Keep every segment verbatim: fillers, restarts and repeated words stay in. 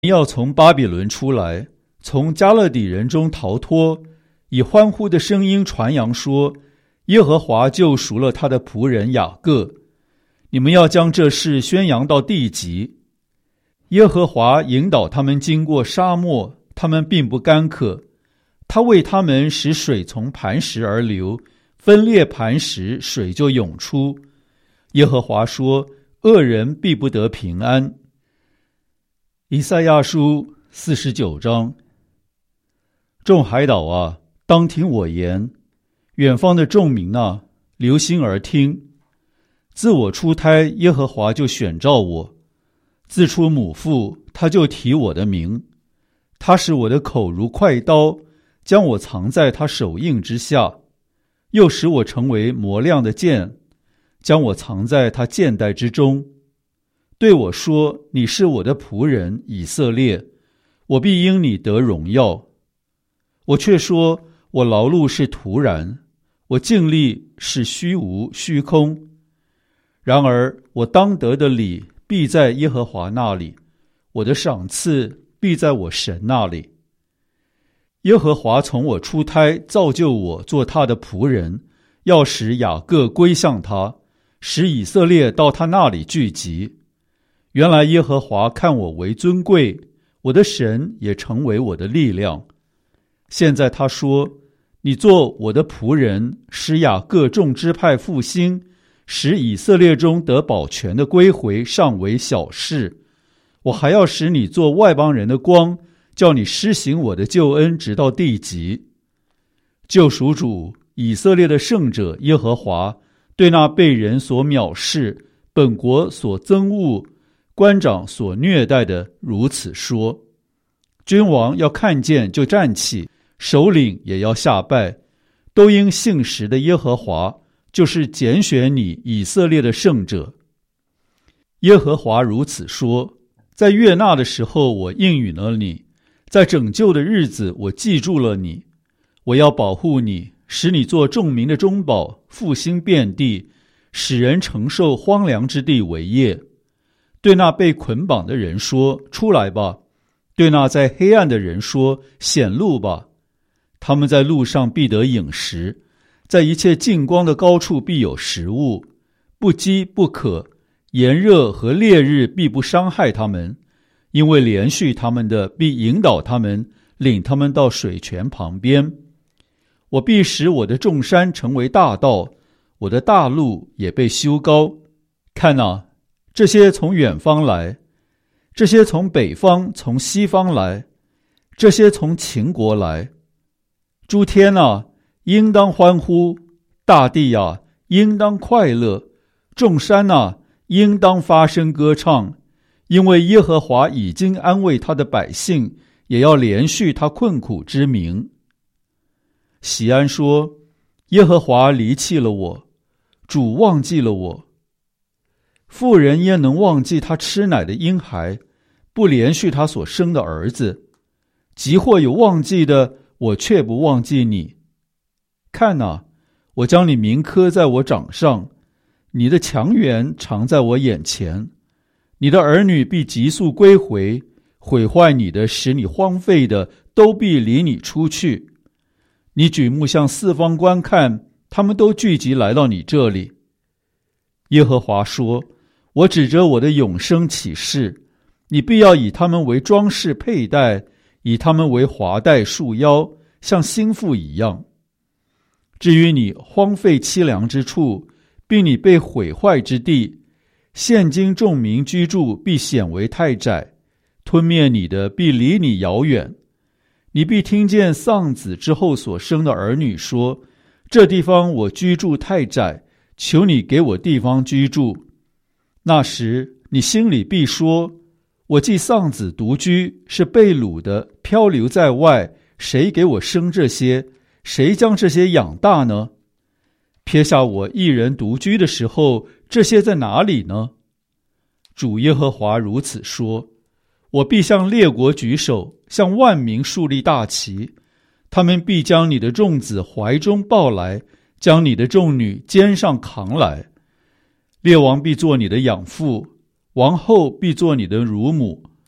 要从巴比伦出来，从加勒底人中逃脱，以欢呼的声音传扬说，耶和华救赎了他的仆人雅各。你们要将这事宣扬到地极。耶和华引导他们经过沙漠，他们并不干渴。他为他们使水从磐石而流，分裂磐石，水就涌出。耶和华说，恶人必不得平安。以赛亚书四十九章。众海岛啊，当听我言；远方的众民啊，留心而听。自我出胎，耶和华就选召我；自出母腹，他就提我的名。他使我的口如快刀，将我藏在他手印之下，又使我成为磨亮的剑，将我藏在他剑带之中。对我说，你是我的仆人以色列，我必因你得荣耀。我却说，我劳碌是徒然，我尽力是虚无虚空。然而我当得的理必在耶和华那里，我的赏赐必在我神那里。耶和华从我出胎造就我做他的仆人，要使雅各归向他，使以色列到他那里聚集。原来耶和华看我为尊贵，我的神也成为我的力量。现在他说，你做我的仆人，使雅各众支派复兴，使以色列中得保全的归回，尚为小事。我还要使你做外邦人的光，叫你施行我的救恩，直到地极。救赎主以色列的圣者耶和华对那被人所藐视、本国所憎恶、官长所虐待的如此说：君王要看见就站起，首领也要下拜，都因信实的耶和华，就是拣选你以色列的圣者。耶和华如此说：在悦纳的时候我应允了你，在拯救的日子我记住了你。我要保护你，使你做众民的中保，复兴遍地，使人承受荒凉之地为业。对那被捆绑的人说，出来吧；对那在黑暗的人说，显露吧。他们在路上必得饮食，在一切近光的高处必有食物，不饥不渴，炎热和烈日必不伤害他们，因为连续他们的必引导他们，领他们到水泉旁边。我必使我的众山成为大道，我的大路也被修高。看哪，这些从远方来，这些从北方从西方来，这些从秦国来。诸天啊，应当欢呼；大地啊，应当快乐；众山啊，应当发声歌唱，因为耶和华已经安慰他的百姓，也要连续他困苦之民。喜安说：耶和华离弃了我，主忘记了我。妇人焉能忘记他吃奶的婴孩，不连续他所生的儿子？即或有忘记的，我却不忘记你。看哪，我将你铭刻在我掌上，你的强援常在我眼前。你的儿女必急速归回，毁坏你的，使你荒废的，都必离你出去。你举目向四方观看，他们都聚集来到你这里。耶和华说：我指着我的永生起誓，你必要以他们为装饰佩戴，以他们为华带束腰，像新妇一样。至于你荒废凄凉之处，并你被毁坏之地，现今众民居住必显为太窄，吞灭你的必离你遥远。你必听见丧子之后所生的儿女说：这地方我居住太窄，求你给我地方居住。那时你心里必说：我既丧子独居，是被掳的，漂流在外，谁给我生这些？谁将这些养大呢？撇下我一人独居的时候，这些在哪里呢？主耶和华如此说：我必向列国举手，向万民树立大旗，他们必将你的众子怀中抱来，将你的众女肩上扛来。列王必做你的养父，王后必做你的乳母。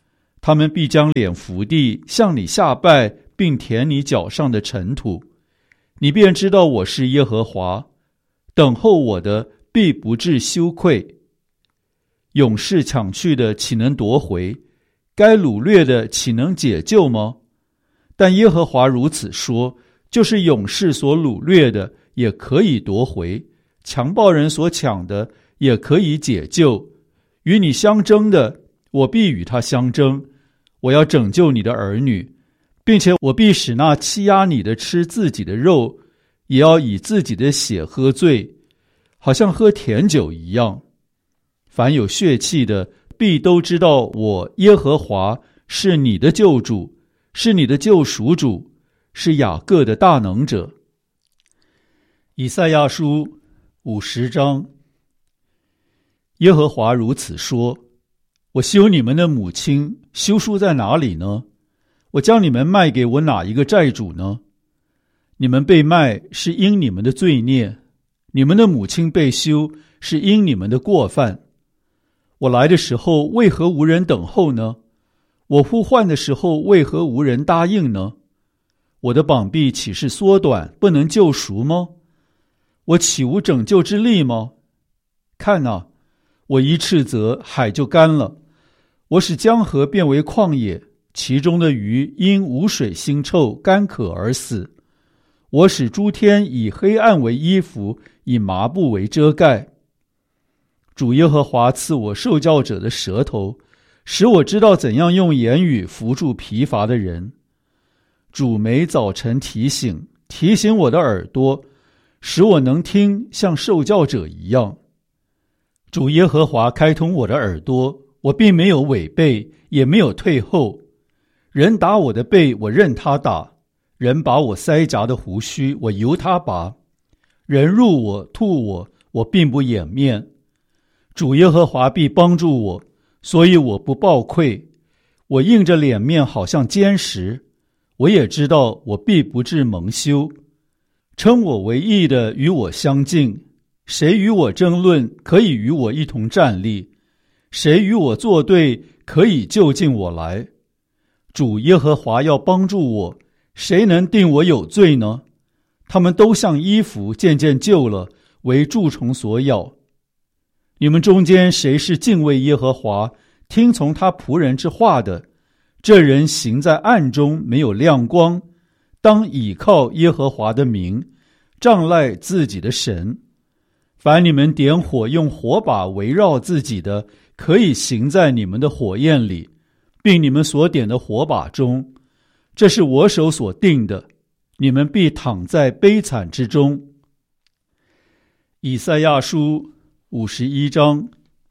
他们必将脸伏地，向你下拜，并舔你脚上的尘土。你便知道我是耶和华，等候我的必不致羞愧。勇士抢去的岂能夺回？该掳掠的岂能解救吗？但耶和华如此说，就是勇士所掳掠的也可以夺回，强暴人所抢的也可以解救。与你相争的，我必与他相争。我要拯救你的儿女，并且我必使那欺压你的吃自己的肉，也要以自己的血喝醉，好像喝甜酒一样。凡有血气的，必都知道我耶和华是你的救主，是你的救赎主，是雅各的大能者。以赛亚书五十章。耶和华如此说，我休你们的母亲，休书在哪里呢？我将你们卖给我哪一个债主呢？你们被卖是因你们的罪孽，你们的母亲被休是因你们的过犯。我来的时候为何无人等候呢？我呼唤的时候为何无人答应呢？我的膀臂岂是缩短，不能救赎吗？我岂无拯救之力吗？看哪，我一斥责，海就干了，我使江河变为旷野，其中的鱼因无水腥臭干渴而死。我使诸天以黑暗为衣服，以麻布为遮盖。主耶和华赐我受教者的舌头，使我知道怎样用言语扶助疲乏的人。主每早晨提醒提醒我的耳朵，使我能听像受教者一样。主耶和华开通我的耳朵，我并没有违背，也没有退后。人打我的背，我任他打；人拔我腮颊的胡须，我由他拔；人入我吐我，我并不掩面。主耶和华必帮助我，所以我不抱愧。我硬着脸面，好像坚石。我也知道我必不致蒙羞。称我为义的与我相近，谁与我争论，可以与我一同站立；谁与我作对，可以就近我来。主耶和华要帮助我，谁能定我有罪呢？他们都像衣服渐渐旧了，为蛀虫所咬。你们中间谁是敬畏耶和华，听从他仆人之话的？这人行在暗中，没有亮光，当倚靠耶和华的名，仗赖自己的神。凡你们点火用火把围绕自己的，可以行在你们的火焰里，并你们所点的火把中。这是我手所定的，你们必躺在悲惨之中。以赛亚书五十一章。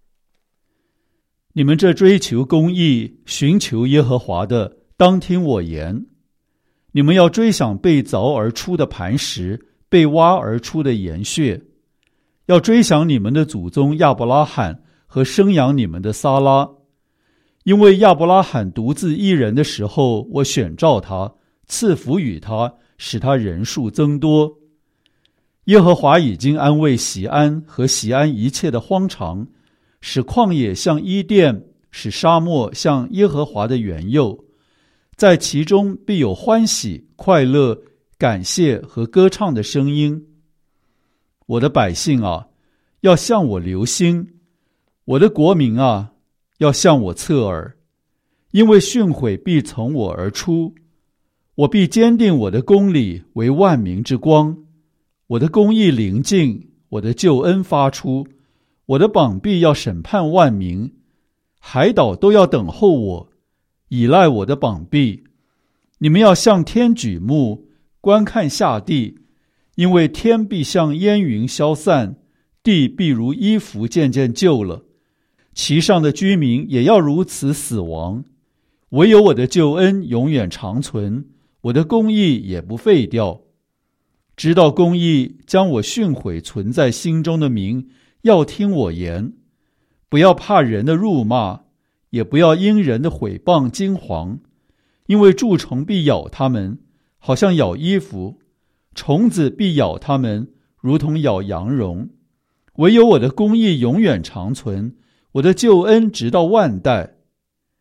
你们这追求公义、寻求耶和华的，当听我言。你们要追想被凿而出的磐石，被挖而出的岩穴，要追想你们的祖宗亚伯拉罕和生养你们的撒拉。因为亚伯拉罕独自一人的时候，我选召他，赐福与他，使他人数增多。耶和华已经安慰锡安和锡安一切的荒场，使旷野像伊甸，使沙漠像耶和华的园囿，在其中必有欢喜、快乐、感谢和歌唱的声音。我的百姓啊，要向我留心；我的国民啊，要向我侧耳。因为训诲必从我而出，我必坚定我的公理为万民之光。我的公义临近，我的救恩发出，我的膀臂要审判万民。海岛都要等候我，倚赖我的膀臂。你们要向天举目，观看下地，因为天必像烟云消散，地必如衣服渐渐旧了，其上的居民也要如此死亡。唯有我的救恩永远长存，我的公义也不废掉。知道公义将我训诲存在心中的民，要听我言。不要怕人的辱骂，也不要因人的毁谤惊惶，因为蛀虫必咬他们，好像咬衣服；虫子必咬他们，如同咬羊绒。唯有我的公义永远长存，我的救恩直到万代。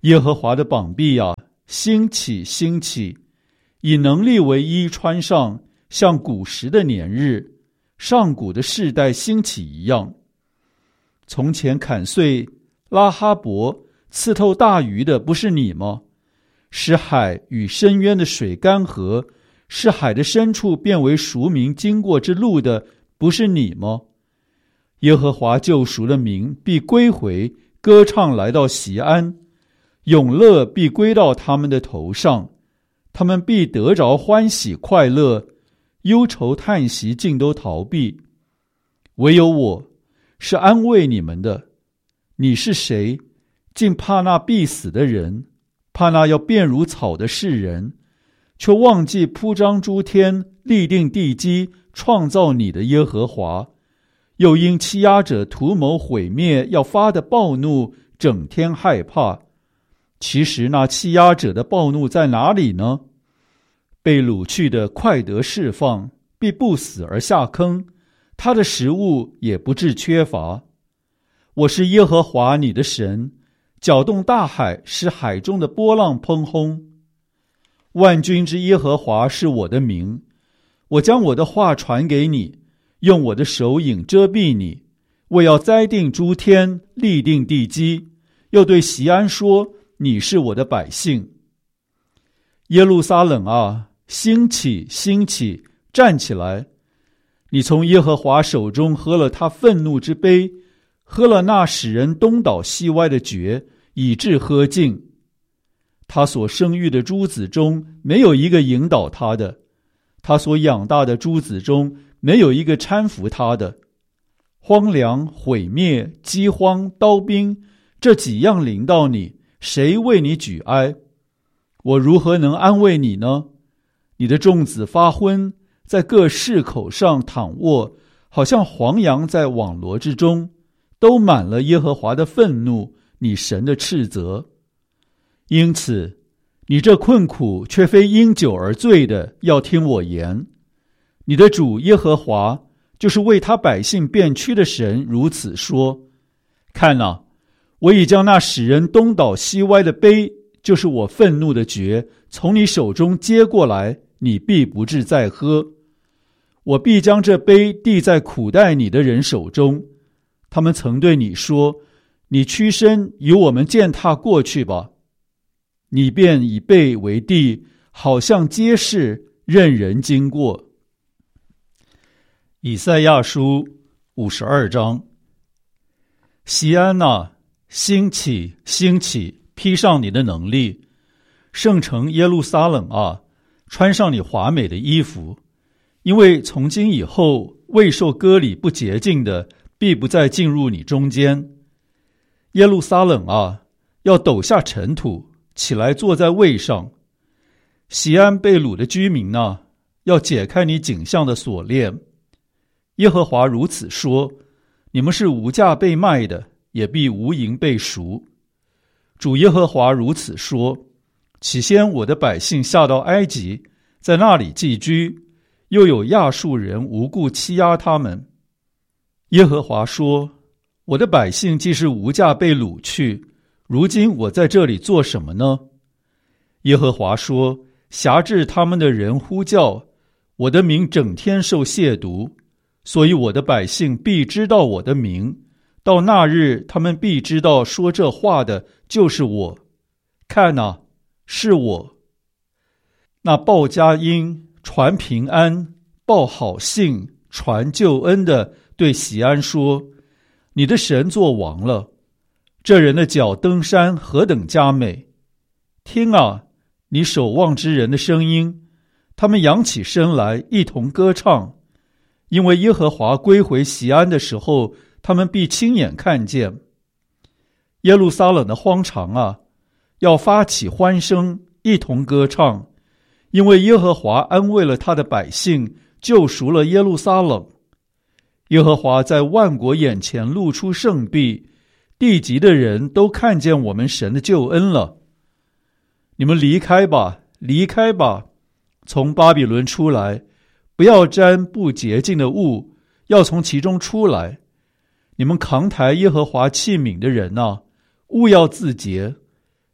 耶和华的膀臂啊，兴起兴起，以能力为衣穿上，像古时的年日，上古的世代兴起一样。从前砍碎拉哈伯，刺透大鱼的不是你吗？使海与深渊的水干涸，使海的深处变为赎民经过之路的不是你吗？耶和华救赎的民必归回，歌唱来到锡安，永乐必归到他们的头上，他们必得着欢喜快乐，忧愁叹息尽都逃避。唯有我是安慰你们的。你是谁？竟怕那必死的人，怕那要变如草的世人，却忘记铺张诸天，立定地基，创造你的耶和华，又因欺压者图谋毁灭，要发的暴怒，整天害怕。其实那欺压者的暴怒在哪里呢？被掳去的快得释放，必不死而下坑，他的食物也不致缺乏。我是耶和华你的神，搅动大海，使海中的波浪喷轰。万军之耶和华是我的名，我将我的话传给你，用我的手影遮蔽你。我要栽定诸天，立定地基，又对锡安说，你是我的百姓。耶路撒冷啊，兴起兴起，站起来！你从耶和华手中喝了他愤怒之杯，喝了那使人东倒西歪的爵，以致喝尽。他所生育的诸子中没有一个引导他的，他所养大的诸子中没有一个搀扶他的。荒凉、毁灭、饥荒、刀兵，这几样临到你，谁为你举哀？我如何能安慰你呢？你的众子发昏，在各市口上躺卧，好像黄羊在网罗之中，都满了耶和华的愤怒，你神的斥责。因此你这困苦却非因酒而醉的，要听我言。你的主耶和华，就是为他百姓变屈的神，如此说：看哪，我已将那使人东倒西歪的杯，就是我愤怒的爵，从你手中接过来，你必不致再喝。我必将这杯递在苦待你的人手中，他们曾对你说，你屈身与我们践踏过去吧。你便以背为地，好像街市，任人经过。以赛亚书五十二章。锡安哪，兴起兴起，披上你的能力。圣城耶路撒冷啊，穿上你华美的衣服，因为从今以后，未受割礼不洁净的，必不再进入你中间。耶路撒冷啊，要抖下尘土，起来坐在位上。锡安被掳的居民啊，要解开你颈项的锁链。耶和华如此说：你们是无价被卖的，也必无银被赎。主耶和华如此说：起先我的百姓下到埃及，在那里寄居，又有亚述人无故欺压他们。耶和华说：我的百姓既是无价被掳去，如今我在这里做什么呢？耶和华说：辖制他们的人呼叫，我的名整天受亵渎，所以我的百姓必知道我的名，到那日他们必知道说这话的就是我。看哪，是我。那报佳音、传平安、报好信、传救恩的，对锡安说：你的神作王了。这人的脚登山何等佳美！听啊，你守望之人的声音，他们扬起身来，一同歌唱。因为耶和华归回锡安的时候，他们必亲眼看见。耶路撒冷的荒场啊，要发起欢声，一同歌唱，因为耶和华安慰了他的百姓，救赎了耶路撒冷。耶和华在万国眼前露出圣臂，地极的人都看见我们神的救恩了。你们离开吧，离开吧，从巴比伦出来，不要沾不洁净的物，要从其中出来。你们扛抬耶和华器皿的人啊，务要自洁。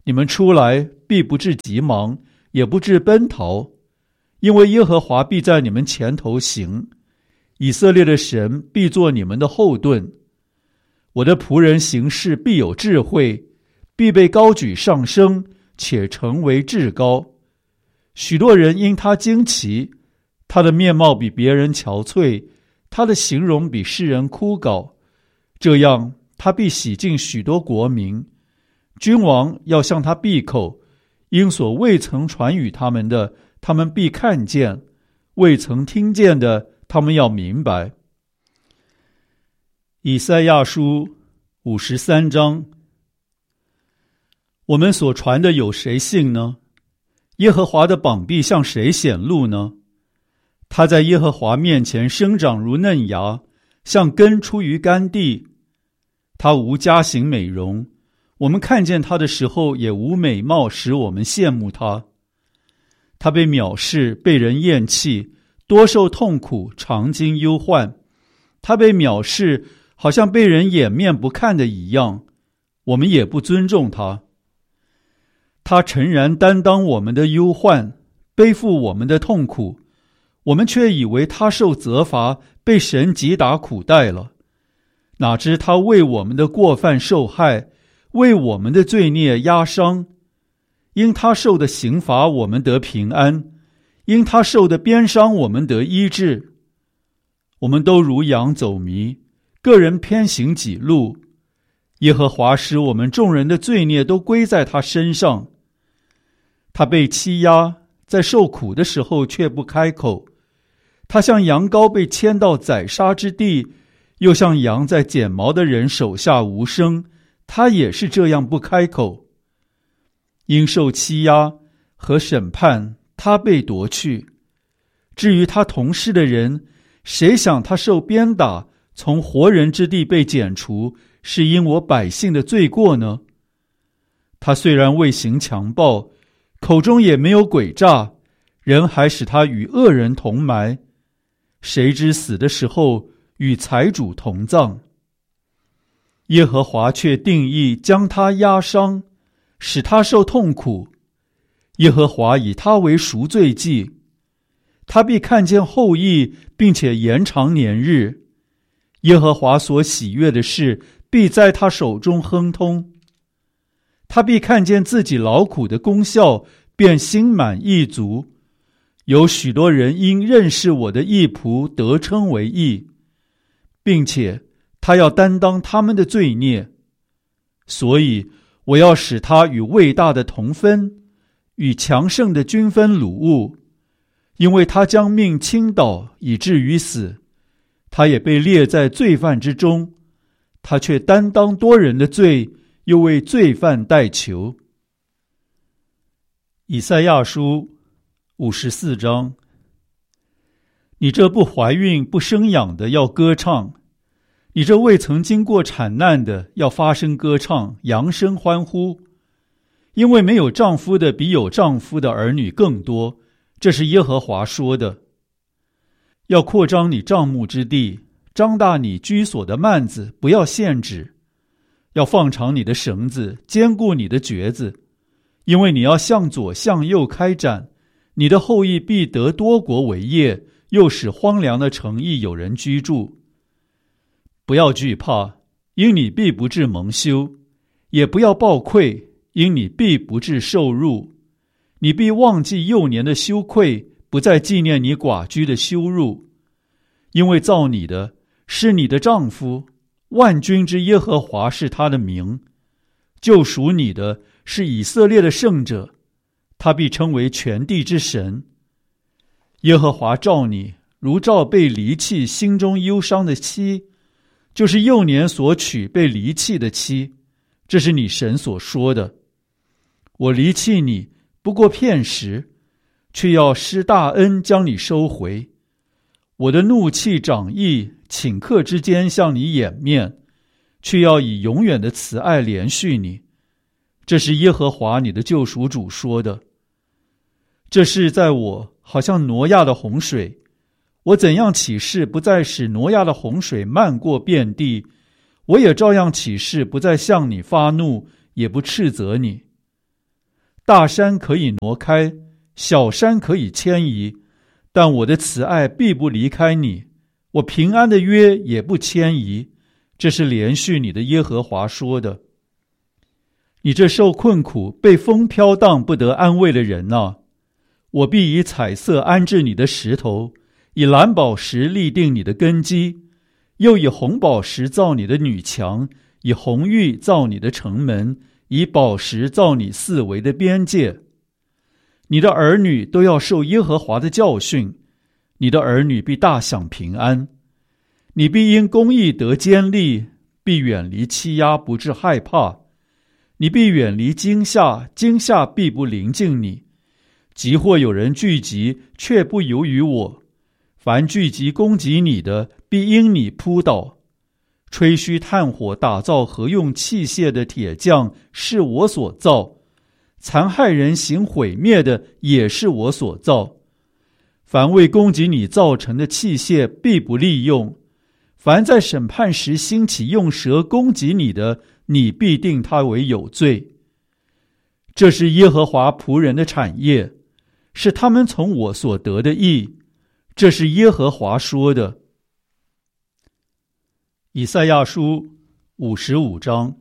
你们出来必不致急忙，也不致奔逃，因为耶和华必在你们前头行，以色列的神必作你们的后盾。我的仆人行事必有智慧，必被高举上升，且成为至高。许多人因他惊奇，他的面貌比别人憔悴，他的形容比世人枯槁。这样他必洗净许多国民，君王要向他闭口，因所未曾传与他们的，他们必看见；未曾听见的，他们要明白。以赛亚书五十三章。我们所传的有谁信呢？耶和华的膀臂向谁显露呢？他在耶和华面前生长如嫩芽，像根出于干地。他无佳形美容，我们看见他的时候也无美貌使我们羡慕他。他被藐视，被人厌弃，多受痛苦，常经忧患。他被藐视，好像被人掩面不看的一样，我们也不尊重他。他诚然担当我们的忧患，背负我们的痛苦，我们却以为他受责罚，被神击打苦待了。哪知他为我们的过犯受害，为我们的罪孽压伤。因他受的刑罚，我们得平安；因他受的鞭伤，我们得医治。我们都如羊走迷，个人偏行己路。耶和华使我们众人的罪孽都归在他身上。他被欺压，在受苦的时候却不开口。他像羊羔被牵到宰杀之地，又像羊在剪毛的人手下无声，他也是这样不开口。因受欺压和审判，他被夺去。至于他同事的人，谁想他受鞭打，从活人之地被剪除，是因我百姓的罪过呢？他虽然未行强暴，口中也没有诡诈，人还使他与恶人同埋。谁知死的时候与财主同葬。耶和华却定义将他压伤，使他受痛苦。耶和华以他为赎罪祭，他必看见后裔，并且延长年日。耶和华所喜悦的事，必在他手中亨通。他必看见自己劳苦的功效，便心满意足。有许多人因认识我的义仆得称为义，并且他要担当他们的罪孽。所以我要使他与伟大的同分，与强盛的均分掳物。因为他将命倾倒，以至于死，他也被列在罪犯之中。他却担当多人的罪，又为罪犯代求。以赛亚书五十四章。你这不怀孕不生养的要歌唱，你这未曾经过产难的要发声歌唱，扬声欢呼。因为没有丈夫的比有丈夫的儿女更多，这是耶和华说的。要扩张你帐幕之地，张大你居所的幔子，不要限制。要放长你的绳子，坚固你的橛子，因为你要向左向右开展，你的后裔必得多国为业，又使荒凉的城邑有人居住。不要惧怕，因你必不致蒙羞；也不要抱愧，因你必不致受辱。你必忘记幼年的羞愧，不再纪念你寡居的羞辱。因为造你的是你的丈夫，万军之耶和华是他的名。救赎你的是以色列的圣者，他必称为全地之神。耶和华照你，如照被离弃心中忧伤的妻，就是幼年所娶被离弃的妻。这是你神所说的。我离弃你不过片时，却要施大恩将你收回。我的怒气长溢，顷刻之间向你掩面，却要以永远的慈爱连续你。这是耶和华你的救赎主说的。这事在我好像挪亚的洪水，我怎样起誓不再使挪亚的洪水漫过遍地，我也照样起誓不再向你发怒，也不斥责你。 大山可以挪开，小山可以迁移，但我的慈爱必不离开你，我平安的约也不迁移。这是连续你的耶和华说的。你这受困苦、被风飘荡不得安慰的人啊，我必以彩色安置你的石头，以蓝宝石立定你的根基，又以红宝石造你的女墙，以红玉造你的城门，以宝石造你四围的边界。你的儿女都要受耶和华的教训，你的儿女必大享平安。你必因公义得坚立，必远离欺压，不致害怕。你必远离惊吓，惊吓必不临近你。即或有人聚集，却不由于我。凡聚集攻击你的，必因你扑倒。吹嘘炭火打造合用器械的铁匠，是我所造；残害人行毁灭的，也是我所造。凡为攻击你造成的器械，必不利用。凡在审判时兴起用舌攻击你的，你必定他为有罪。这是耶和华仆人的产业，是他们从我所得的义。这是耶和华说的。以赛亚书五十五章。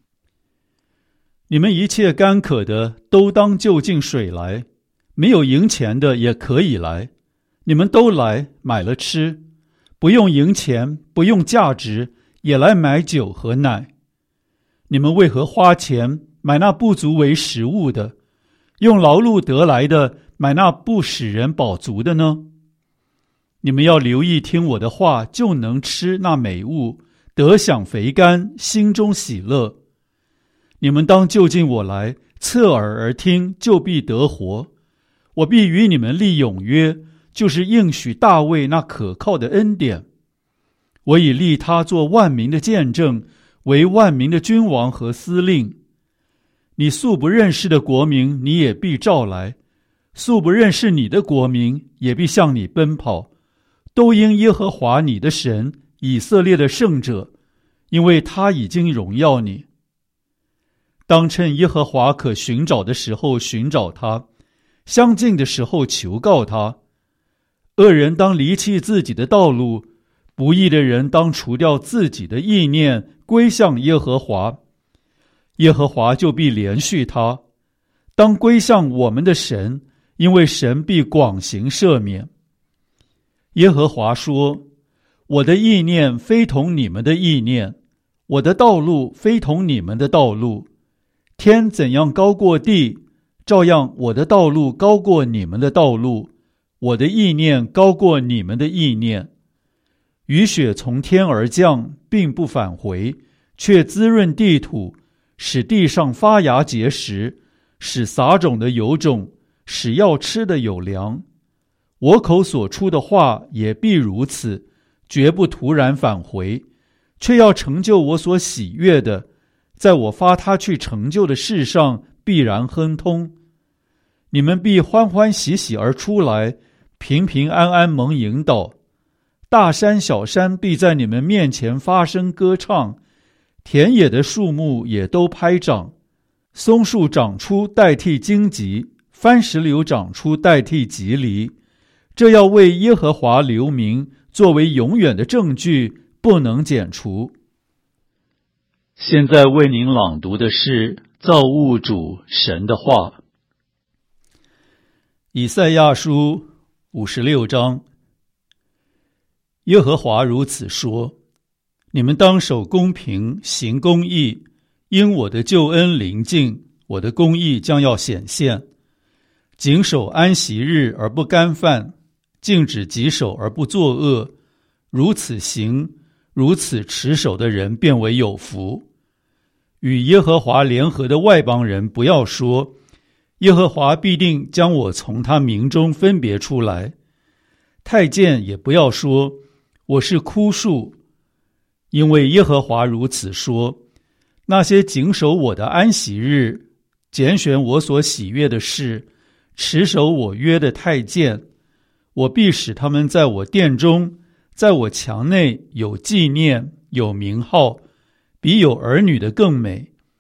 你们一切干渴的，都当就近水来；没有银钱的也可以来，你们都来买了吃，不用银钱，不用价值，也来买酒和奶。你们为何花钱买那不足为食物的，用劳碌得来的买那不使人饱足的呢？你们要留意听我的话，就能吃那美物，得享肥甘，心中喜乐。你们当就近我来，侧耳而听，就必得活。我必与你们立永约，就是应许大卫那可靠的恩典。我已立他做万民的见证，为万民的君王和司令。你素不认识的国民，你也必召来；素不认识你的国民，也必向你奔跑。都因耶和华你的神，以色列的圣者，因为他已经荣耀你。当趁耶和华可寻找的时候寻找他，相近的时候求告他。恶人当离弃自己的道路，不义的人当除掉自己的意念，归向耶和华。耶和华就必连续他。当归向我们的神，因为神必广行赦免。耶和华说：我的意念非同你们的意念，我的道路非同你们的道路。天怎样高过地，照样我的道路高过你们的道路，我的意念高过你们的意念。雨雪从天而降，并不返回，却滋润地土，使地上发芽结实，使撒种的有种，使要吃的有粮。我口所出的话也必如此，绝不突然返回，却要成就我所喜悦的，在我发他去成就的事上必然亨通。你们必欢欢喜喜而出来，平平安安蒙引导。大山小山必在你们面前发声歌唱，田野的树木也都拍掌。松树长出代替荆棘，番石榴长出代替棘藜。这要为耶和华留名，作为永远的证据，不能剪除。现在为您朗读的是造物主神的话。以赛亚书五十六章。耶和华如此说：你们当守公平，行公义，因我的救恩临近，我的公义将要显现。谨守安息日而不干犯，禁止己手而不作恶，如此行，如此持守的人便为有福。与耶和华联合的外邦人不要说，耶和华必定将我从他民中分别出来。太监也不要说，我是枯树，因为耶和华如此说：那些谨守我的安息日，拣选我所喜悦的事，持守我约的太监，我必使他们在我殿中，在我墙内有纪念，有名号，比有儿女的更美。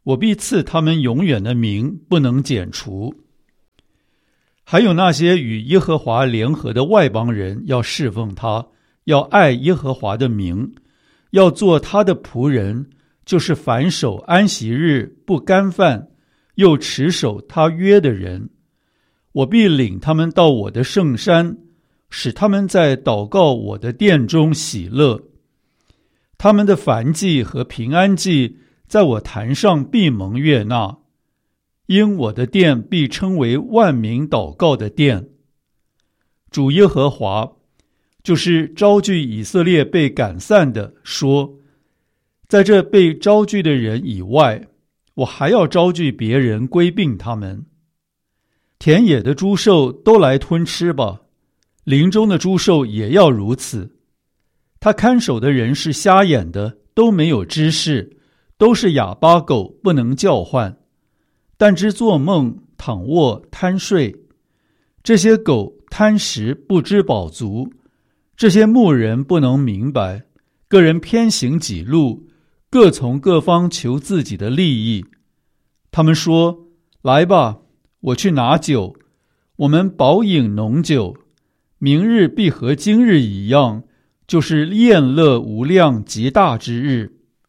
我必赐他们永远的名，不能剪除。还有那些与耶和华联合的外邦人，要侍奉他，要爱耶和华的名，要做他的仆人，就是反守安息日，不干犯，又持守他约的人。我必领他们到我的圣山，使他们在祷告我的殿中喜乐。他们的燔祭和平安祭在我坛上必蒙悦纳，因我的殿必称为万民祷告的殿。主耶和华，就是招聚以色列被赶散的，说，在这被招聚的人以外，我还要招聚别人归并他们。田野的诸兽都来吞吃吧，林中的诸兽也要如此。他看守的人是瞎眼的，都没有知识，都是哑巴狗，不能叫唤，但知做梦，躺卧，贪睡。这些狗贪食，不知饱足。这些牧人不能明白，个人偏行己路，各从各方求自己的利益。他们说，来吧，我去拿酒，我们饱饮浓酒，明日必和今日一样，就是宴乐无量极大之日。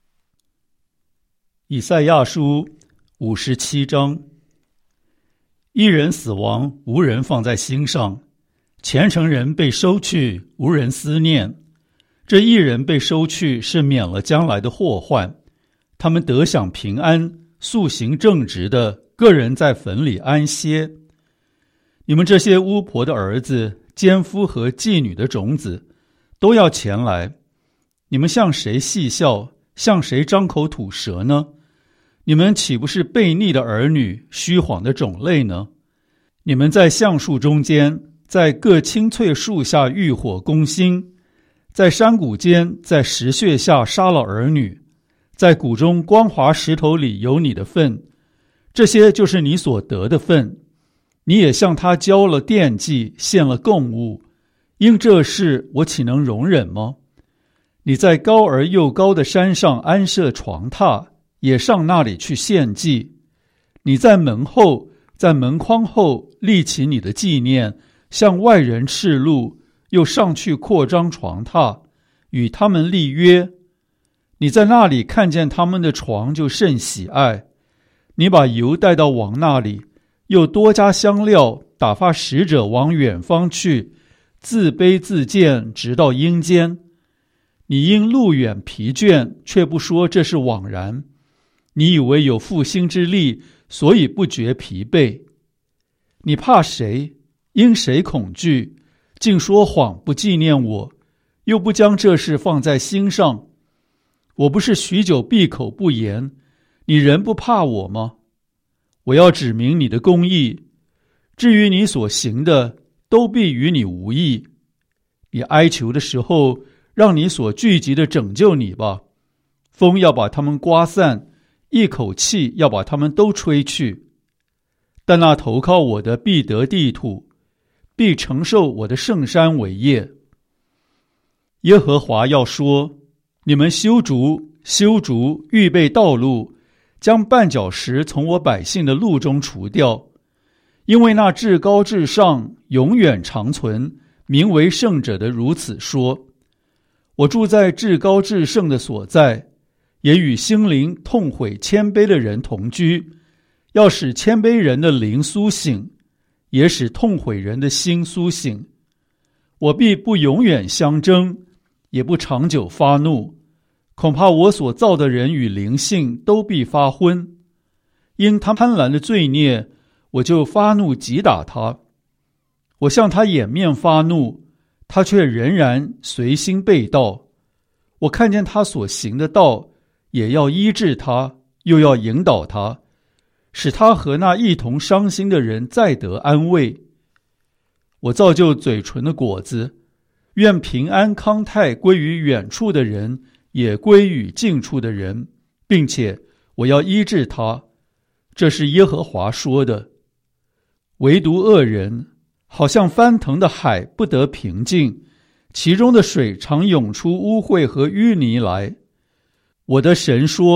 以赛亚书五十七章。一人死亡，无人放在心上；虔诚人被收去，无人思念。这一人被收去，是免了将来的祸患。他们得享平安，素行正直的，个人在坟里安歇。你们这些巫婆的儿子、奸夫和妓女的种子，都要前来。你们向谁戏笑，向谁张口吐舌呢？你们岂不是悖逆的儿女，虚谎的种类呢？你们在橡树中间，在各青翠树下浴火攻心，在山谷间，在石穴下杀了儿女，在谷中光滑石头里有你的份，这些就是你所得的份。你也向他交了奠祭，献了供物，因这事我岂能容忍吗？你在高而又高的山上安设床榻，也上那里去献祭。你在门后，在门框后立起你的纪念，向外人示录，又上去扩张床榻，与他们立约。你在那里看见他们的床，就甚喜爱。你把油带到王那里，又多加香料，打发使者往远方去，自卑自贱，直到阴间。你因路远疲倦，却不说这是枉然。你以为有复兴之力，所以不觉疲惫。你怕谁？因谁恐惧？竟说谎，不纪念我，又不将这事放在心上。我不是许久闭口不言，你仍不怕我吗？我要指明你的公义，至于你所行的，都必与你无益。你哀求的时候，让你所聚集的拯救你吧。风要把他们刮散，一口气要把他们都吹去。但那投靠我的必得地土，必承受我的圣山为业。耶和华要说，你们修筑修筑，预备道路，将绊脚石从我百姓的路中除掉。因为那至高至上，永远长存，名为圣者的如此说，我住在至高至圣的所在，也与心灵痛悔谦卑的人同居，要使谦卑人的灵苏醒，也使痛悔人的心苏醒。我必不永远相争，也不长久发怒，恐怕我所造的人与灵性都必发昏。因他贪婪的罪孽，我就发怒击打他。我向他掩面发怒，他却仍然随心背道。我看见他所行的道，也要医治他，又要引导他，使他和那一同伤心的人再得安慰。我造就嘴唇的果子，愿平安康泰归于远处的人，也归于近处的人，并且我要医治他。这是耶和华说的。唯独恶人，好像翻腾的海，不得平静，其中的水常涌出污秽和淤泥来。我的神说，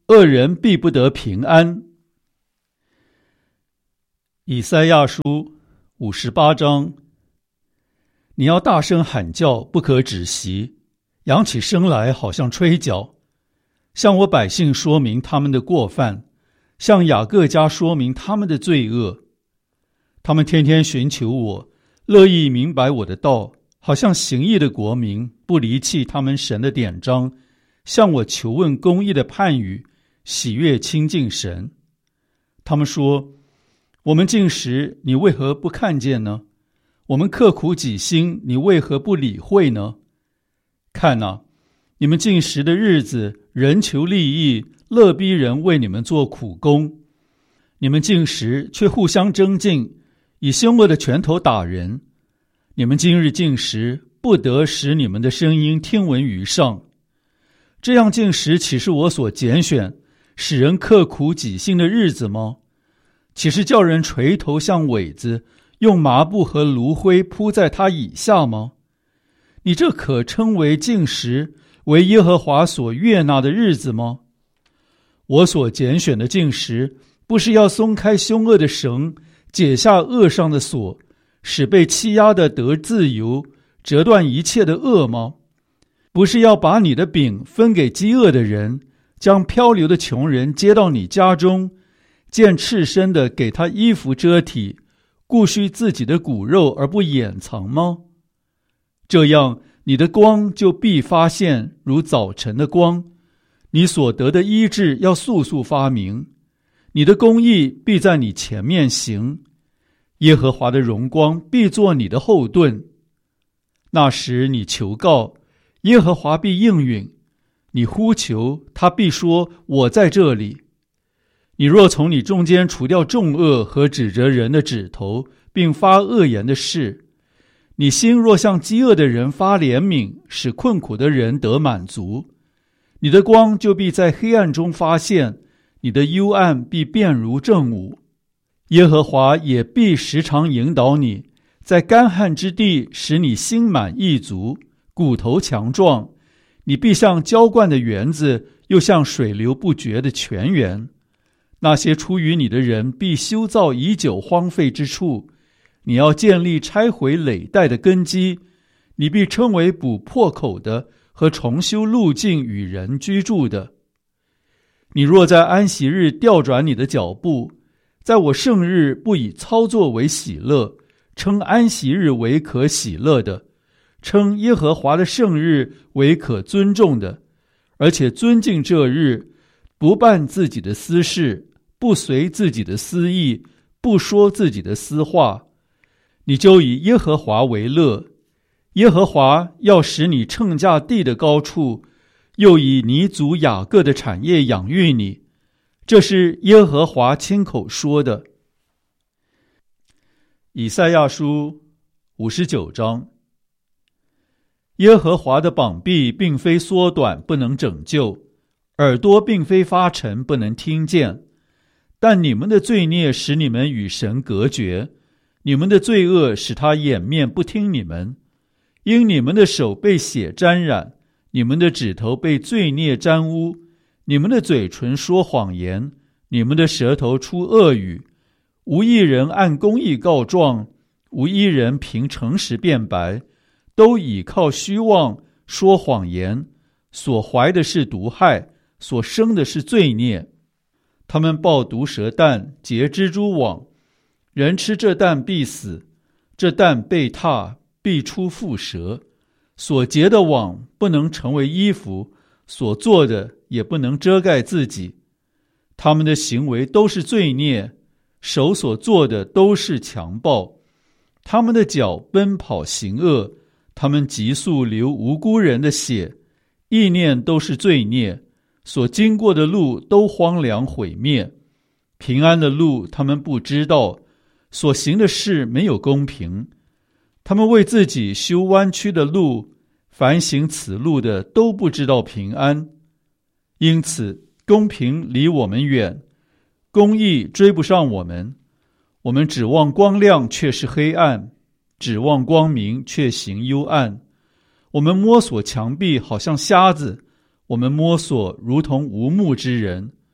恶人必不得平安。以赛亚书五十八章，你要大声喊叫，不可止息，扬起声来，好像吹角，向我百姓说明他们的过犯，向雅各家说明他们的罪恶。他们天天寻求我，乐意明白我的道，好像行义的国民，不离弃他们神的典章，向我求问公义的判语，喜悦亲近神。他们说，我们禁食，你为何不看见呢？我们刻苦己心，你为何不理会呢？看哪，你们禁食的日子，人求利益，乐逼人为你们做苦工。你们禁食，却互相争竞，以凶恶的拳头打人。你们今日禁食，不得使你们的声音听闻于上。这样禁食，岂是我所拣选，使人刻苦己心的日子吗？岂是叫人垂头像苇子，用麻布和炉灰铺在他以下吗？你这可称为禁食，为耶和华所悦纳的日子吗？我所拣选的禁食，不是要松开凶恶的绳，解下恶上的锁，使被欺压的得自由，折断一切的恶吗？不是要把你的饼分给饥饿的人，将漂流的穷人接到你家中，见赤身的给他衣服遮体，顾恤自己的骨肉而不掩藏吗？这样，你的光就必发现，如早晨的光，你所得的医治要速速发明，你的公义必在你前面行，耶和华的荣光必作你的后盾。那时你求告，耶和华必应允，你呼求，他必说，我在这里。你若从你中间除掉重恶和指责人的指头，并发恶言的事，你心若向饥饿的人发怜悯，使困苦的人得满足，你的光就必在黑暗中发现，你的幽暗必变如正午。耶和华也必时常引导你，在干旱之地使你心满意足，骨头强壮，你必像浇灌的园子，又像水流不绝的泉源。那些出于你的人必修造已久荒废之处，你要建立拆毁累代的根基，你必称为补破口的和重修路径与人居住的。你若在安息日调转你的脚步，在我圣日不以操作为喜乐，称安息日为可喜乐的，称耶和华的圣日为可尊重的，而且尊敬这日，不办自己的私事，不随自己的私意，不说自己的私话，你就以耶和华为乐。耶和华要使你乘驾地的高处，又以你祖雅各的产业养育你，这是耶和华亲口说的。以赛亚书五十九章，耶和华的膀臂并非缩短，不能拯救，耳朵并非发沉，不能听见。但你们的罪孽使你们与神隔绝，你们的罪恶使他掩面不听你们。因你们的手被血沾染，你们的指头被罪孽沾污，你们的嘴唇说谎言，你们的舌头出恶语。无一人按公义告状，无一人凭诚实辩白，都倚靠虚妄，说谎言，所怀的是毒害，所生的是罪孽。他们抱毒蛇蛋，结蜘蛛网，人吃这蛋必死，这蛋被踏，必出蝮蛇。所结的网不能成为衣服，所做的也不能遮盖自己。他们的行为都是罪孽，手所做的都是强暴。他们的脚奔跑行恶，他们急速流无辜人的血，意念都是罪孽，所经过的路都荒凉毁灭。平安的路他们不知道，所行的事没有公平。他们为自己修弯曲的路，凡行此路的都不知道平安。因此公平离我们远，公义追不上我们。我们指望光亮，却是黑暗；指望光明，却行幽暗。我们摸索墙壁，好像瞎子；我们摸索，如同无目之人。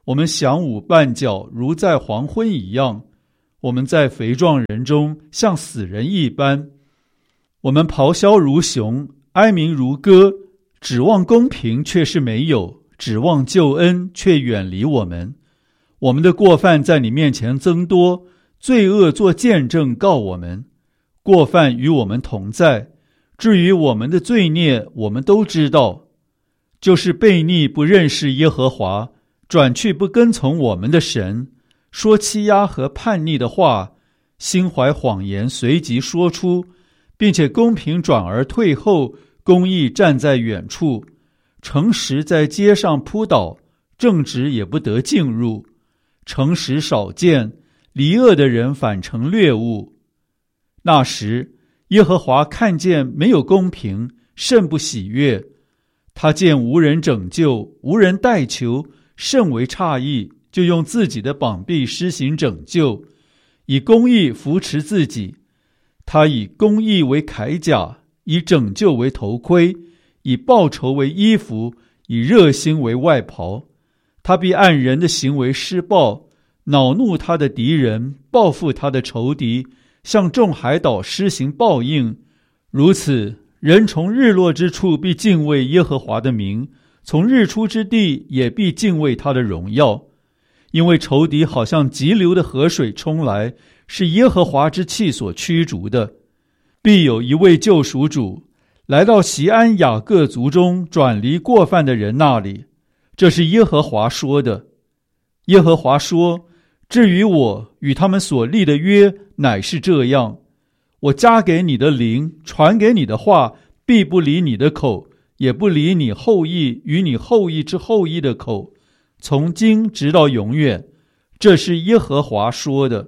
我们晌午绊脚，如在黄昏一样；我们在肥壮人中，像死人一般。我们咆哮如熊，哀鸣如歌，指望公平却是没有，指望救恩却远离我们。我们的过犯在你面前增多，罪恶做见证告我们。过犯与我们同在，至于我们的罪孽，我们都知道，就是悖逆不认识耶和华，转去不跟从我们的神，说欺压和叛逆的话，心怀谎言随即说出，并且公平转而退后，公义站在远处，诚实在街上扑倒，正直也不得进入，诚实少见，离恶的人反成掠物。那时耶和华看见没有公平，甚不喜悦，他见无人拯救，无人代求，甚为诧异，就用自己的膀臂施行拯救，以公义扶持自己。他以公义为铠甲，以拯救为头盔，以报仇为衣服，以热心为外袍。他必按人的行为施报，恼怒他的敌人，报复他的仇敌，向众海岛施行报应。如此，人从日落之处必敬畏耶和华的名，从日出之地也必敬畏他的荣耀。因为仇敌好像急流的河水冲来，是耶和华之气所驱逐的。必有一位救赎主，来到锡安雅各族中转离过犯的人那里。这是耶和华说的。耶和华说，至于我与他们所立的约，乃是这样：我加给你的灵，传给你的话，必不离你的口，也不离你后裔与你后裔之后裔的口，从今直到永远。这是耶和华说的。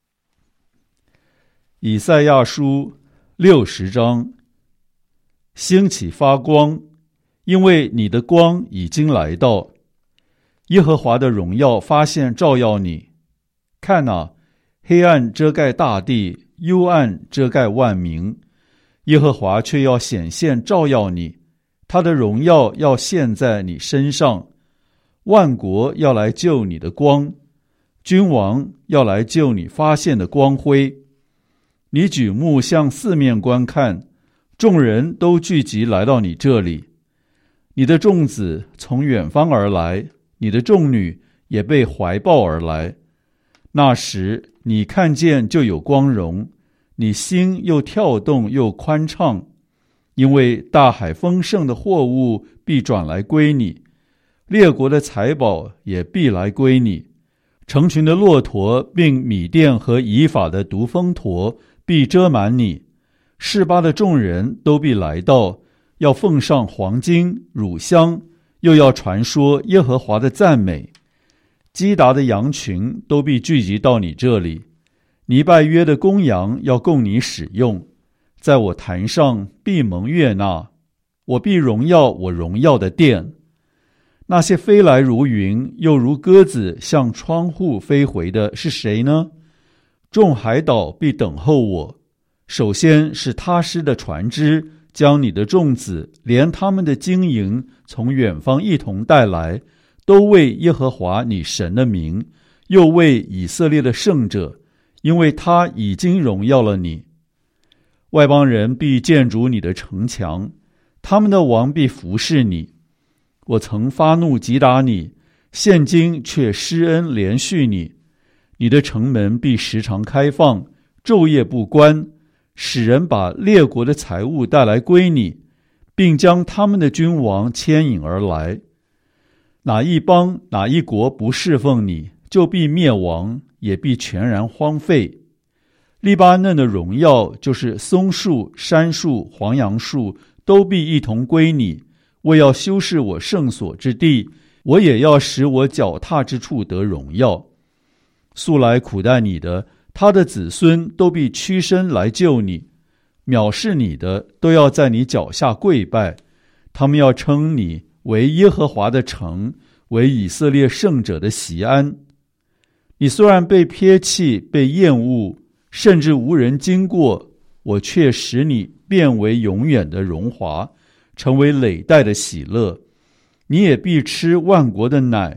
以赛亚书六十章。兴起发光，因为你的光已经来到。耶和华的荣耀发现照耀你。看哪，黑暗遮盖大地，幽暗遮盖万民，耶和华却要显现照耀你，他的荣耀要现在你身上。万国要来救你的光，君王要来救你发现的光辉。你举目向四面观看，众人都聚集来到你这里。你的众子从远方而来，你的众女也被怀抱而来。那时你看见就有光荣，你心又跳动又宽畅，因为大海丰盛的货物必转来归你，列国的财宝也必来归你。成群的骆驼并米甸和以法的独峰驼必遮满你，示巴的众人都必来到，要奉上黄金乳香，又要传说耶和华的赞美。基达的羊群都必聚集到你这里，尼拜约的公羊要供你使用，在我坛上必蒙悦纳，我必荣耀我荣耀的殿。那些飞来如云，又如鸽子向窗户飞回的是谁呢？众海岛必等候我。首先是他施的船只，将你的众子连他们的金银从远方一同带来，都为耶和华你神的名，又为以色列的圣者，因为他已经荣耀了你。外邦人必建筑你的城墙，他们的王必服侍你。我曾发怒击打你，现今却施恩怜恤你。你的城门必时常开放，昼夜不关，使人把列国的财物带来归你，并将他们的君王牵引而来。哪一邦哪一国不侍奉你，就必灭亡，也必全然荒废。利巴嫩的荣耀，就是松树、杉树、黄杨树，都必一同归你。为要修饰我圣所之地，我也要使我脚踏之处得荣耀。素来苦待你的，他的子孙都必屈身来救你；藐视你的，都要在你脚下跪拜。他们要称你为耶和华的城，为以色列圣者的锡安。你虽然被撇弃，被厌恶，甚至无人经过，我却使你变为永远的荣华，成为累代的喜乐。你也必吃万国的奶，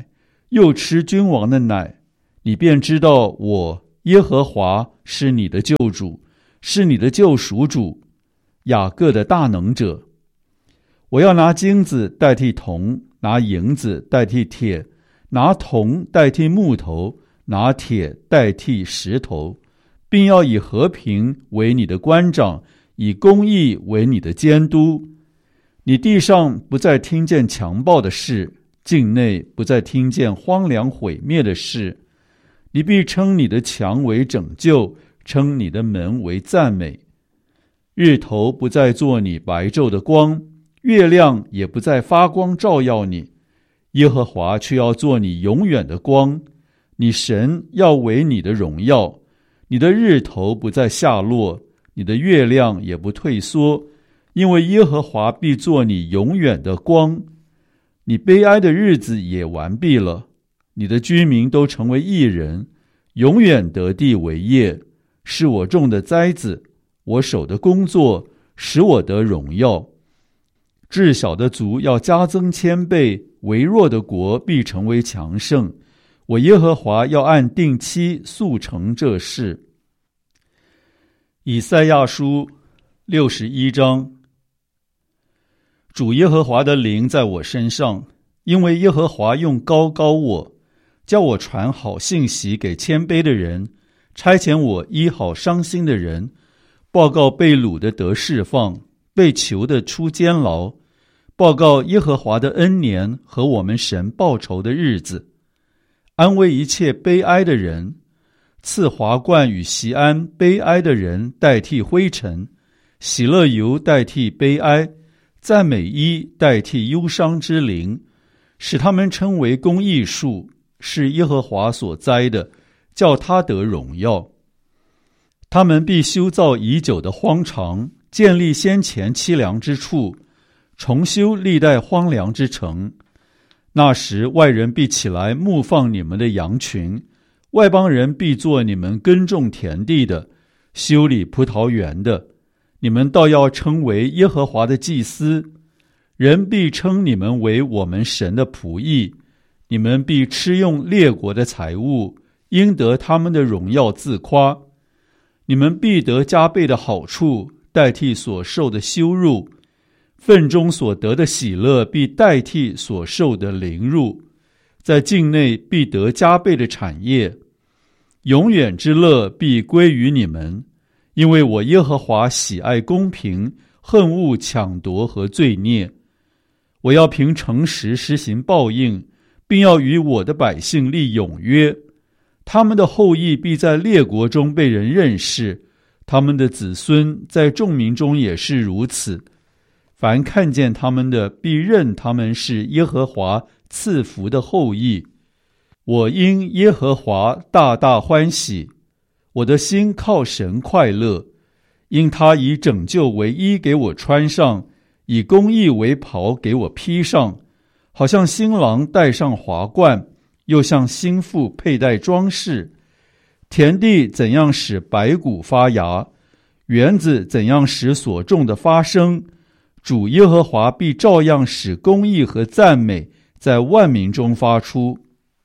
又吃君王的奶，你便知道我耶和华是你的救主，是你的救赎主，雅各的大能者。我要拿金子代替铜，拿银子代替铁，拿铜代替木头，拿铁代替石头，并要以和平为你的官长，以公义为你的监督。你地上不再听见强暴的事，境内不再听见荒凉毁灭的事。你必称你的墙为拯救，称你的门为赞美。日头不再做你白昼的光，月亮也不再发光照耀你，耶和华却要做你永远的光，你神要为你的荣耀。你的日头不再下落，你的月亮也不退缩，因为耶和华必做你永远的光。你悲哀的日子也完毕了，你的居民都成为义人，永远得地为业，是我种的栽子，我手的工作，使我得荣耀。至小的族要加增千倍，微弱的国必成为强盛。我耶和华要按定期速成这事。以赛亚书六十一章。主耶和华的灵在我身上，因为耶和华用膏膏我，叫我传好信息给谦卑的人，差遣我医好伤心的人，报告被掳的得释放，被囚的出监牢，报告耶和华的恩年和我们神报仇的日子，安慰一切悲哀的人，赐华冠与锡安悲哀的人代替灰尘，喜乐油代替悲哀，赞美衣代替忧伤之灵，使他们称为公义树，是耶和华所栽的，叫他得荣耀。他们必修造已久的荒场，建立先前凄凉之处，重修历代荒凉之城。那时外人必起来牧放你们的羊群，外邦人必做你们耕种田地的，修理葡萄园的。你们倒要称为耶和华的祭司，人必称你们为我们神的仆役。你们必吃用列国的财物，应得他们的荣耀自夸。你们必得加倍的好处，代替所受的羞辱。份中所得的喜乐必代替所受的凌辱，在境内必得加倍的产业。永远之乐必归于你们，因为我耶和华喜爱公平，恨恶抢夺和罪孽。我要凭诚实施行报应，并要与我的百姓立永约。他们的后裔必在列国中被人认识，他们的子孙在众民中也是如此。凡看见他们的，必认他们是耶和华赐福的后裔。我因耶和华大大欢喜，我的心靠神快乐，因他以拯救为衣给我穿上，以公义为袍给我披上，好像新郎戴上华冠，又像新妇佩戴装饰。田地怎样使白骨发芽，园子怎样使所种的发生，主耶和华必照样使公义和赞美在万民中发出。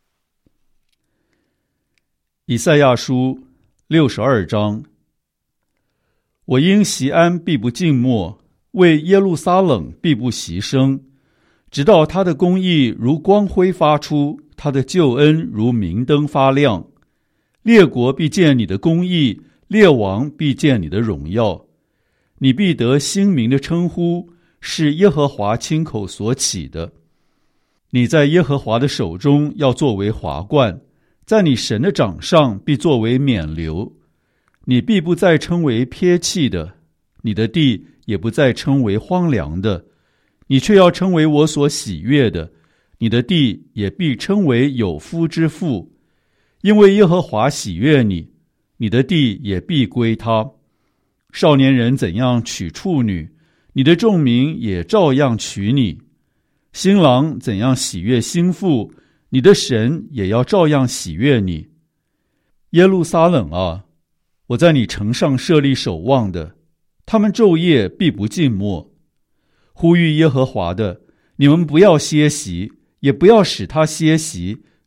以赛亚书六十二章。我因锡安必不静默，为耶路撒冷必不息声，直到他的公义如光辉发出，他的救恩如明灯发亮。列国必见你的公义，列王必见你的荣耀。你必得新名的称呼，是耶和华亲口所起的。你在耶和华的手中要作为华冠，在你神的掌上必作为冕旒。你必不再称为撇弃的，你的地也不再称为荒凉的，你却要称为我所喜悦的，你的地也必称为有夫之妇。因为耶和华喜悦你，你的地也必归他。少年人怎样娶处女，你的众民也照样娶你。新郎怎样喜悦新妇，你的神也要照样喜悦你。耶路撒冷啊，我在你城上设立守望的，他们昼夜必不静默。呼吁耶和华的，你们不要歇息，也不要使他歇息，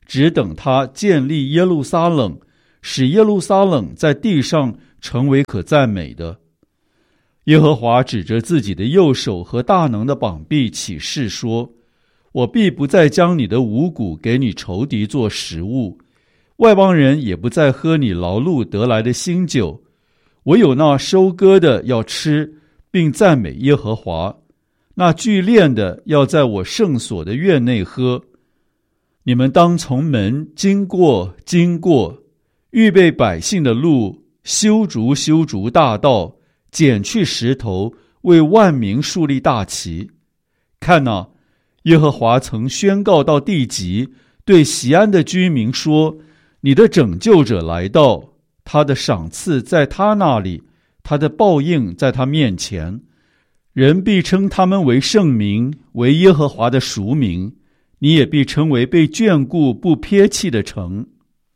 只等他建立耶路撒冷，使耶路撒冷在地上成为可赞美的。耶和华指着自己的右手和大能的膀臂起誓说，我必不再将你的五谷给你仇敌做食物，外邦人也不再喝你劳碌得来的新酒，唯有那收割的要吃，并赞美耶和华，那聚炼的要在我圣所的院内喝。你们当从门经过经过，预备百姓的路，修筑修筑大道，剪去石头，为万民树立大旗。看哪，耶和华曾宣告到地极，对锡安的居民说，你的拯救者来到，他的赏赐在他那里，他的报应在他面前。人必称他们为圣民，为耶和华的赎民，你也必称为被眷顾不撇弃的城。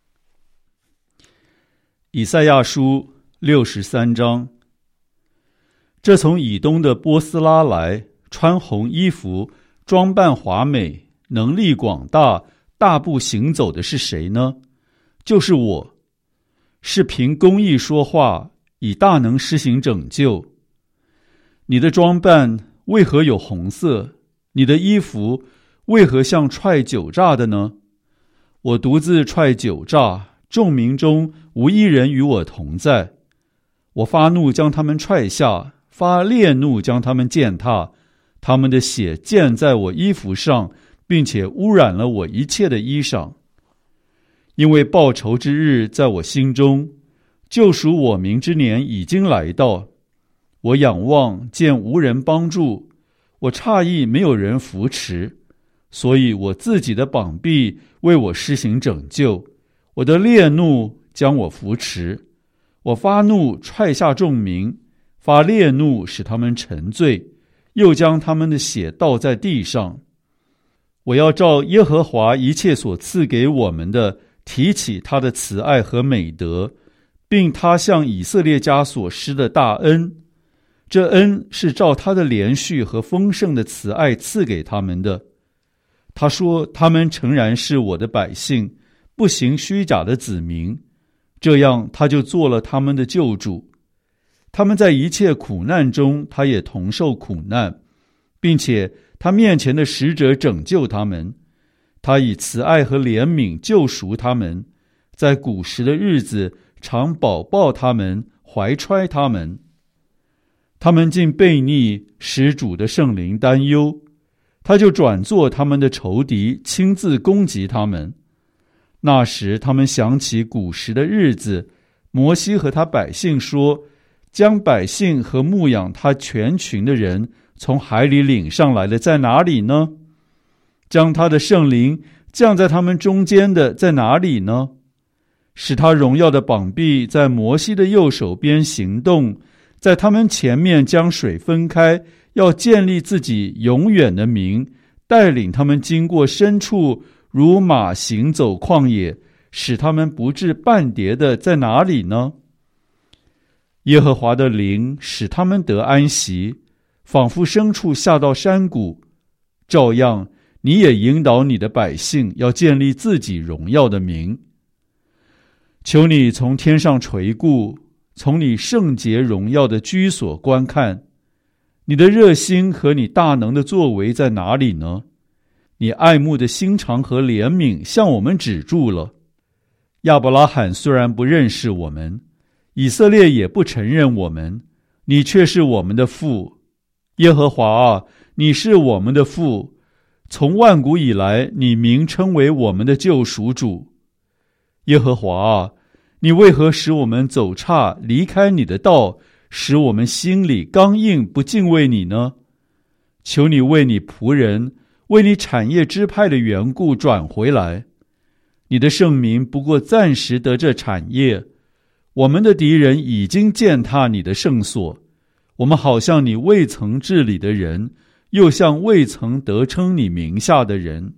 以赛亚书六十三章。这从以东的波斯拉来，穿红衣服，装扮华美，能力广大，大步行走的是谁呢？就是我，是凭公义说话，以大能施行拯救。你的装扮为何有红色？你的衣服为何像踹酒榨的呢？我独自踹酒榨，众民中无一人与我同在。我发怒将他们踹下，发烈怒将他们践踏，他们的血溅在我衣服上，并且污染了我一切的衣裳。因为报仇之日在我心中，救赎我民之年已经来到。我仰望见无人帮助，我诧异没有人扶持，所以我自己的膀臂为我施行拯救，我的烈怒将我扶持。我发怒踹下众民，发烈怒使他们沉醉，又将他们的血倒在地上。我要照耶和华一切所赐给我们的，提起他的慈爱和美德，并他向以色列家所施的大恩。这恩是照他的连续和丰盛的慈爱赐给他们的。他说，他们诚然是我的百姓，不行虚假的子民，这样他就做了他们的救主。他们在一切苦难中，他也同受苦难，并且他面前的使者拯救他们。他以慈爱和怜悯救赎他们，在古时的日子常保抱他们，怀揣他们。他们竟悖逆，使主的圣灵担忧，他就转作他们的仇敌，亲自攻击他们。那时他们想起古时的日子，摩西和他百姓说，将百姓和牧养他全群的人从海里领上来的在哪里呢？将他的圣灵降在他们中间的在哪里呢？使他荣耀的膀臂在摩西的右手边行动，在他们前面将水分开，要建立自己永远的名，带领他们经过深处，如马行走旷野，使他们不致半跌的在哪里呢？耶和华的灵使他们得安息，仿佛牲畜下到山谷。照样你也引导你的百姓，要建立自己荣耀的名。求你从天上垂顾，从你圣洁荣耀的居所观看，你的热心和你大能的作为在哪里呢？你爱慕的心肠和怜悯向我们止住了。亚伯拉罕虽然不认识我们，以色列也不承认我们，你却是我们的父。耶和华啊，你是我们的父，从万古以来，你名称为我们的救赎主。耶和华啊，你为何使我们走岔，离开你的道，使我们心里刚硬，不敬畏你呢？求你为你仆人，为你产业支派的缘故转回来。你的圣民不过暂时得这产业，我们的敌人已经践踏你的圣所，我们好像你未曾治理的人，又像未曾得称你名下的人。